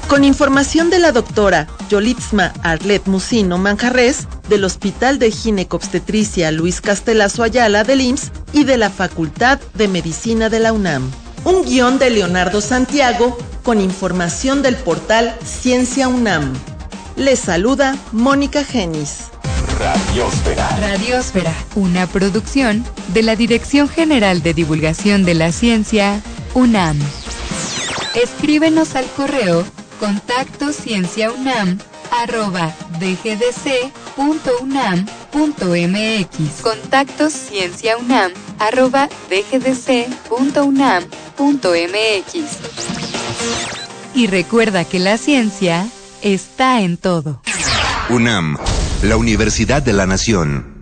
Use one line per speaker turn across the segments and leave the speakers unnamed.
Con información de la doctora Yolitzma Arlet Musino Manjarres, del Hospital de Ginecobstetricia Luis Castelazo Ayala del IMSS y de la Facultad de Medicina de la UNAM. Un guión de Leonardo Santiago con información del portal Ciencia UNAM. Les saluda Mónica Genis.
Radiosfera.
Radiosfera, una producción de la Dirección General de Divulgación de la Ciencia, UNAM. Escríbenos al correo contactoscienciaunam@dgdc.unam.mx. contactoscienciaunam@dgdc.unam.mx. Y recuerda que la ciencia está en todo.
UNAM, la Universidad de la Nación.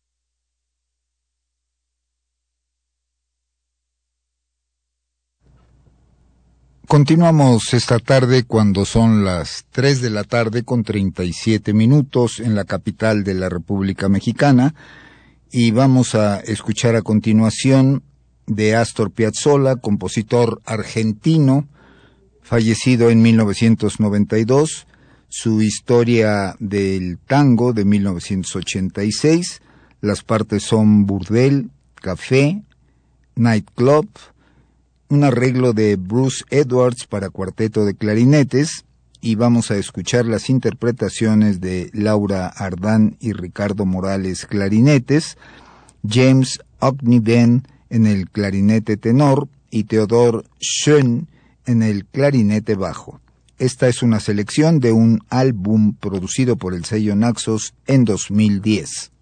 Continuamos esta tarde cuando son las 3 de la tarde con 37 minutos en la capital de la República Mexicana, y vamos a escuchar a continuación de Astor Piazzolla, compositor argentino, fallecido en 1992, su historia del tango de 1986. Las partes son Burdel, Café, Nightclub, un arreglo de Bruce Edwards para cuarteto de clarinetes, y vamos a escuchar las interpretaciones de Laura Ardán y Ricardo Morales clarinetes, James Ogden en el clarinete tenor y Theodor Schön en el clarinete bajo. Esta es una selección de un álbum producido por el sello Naxos en 2010.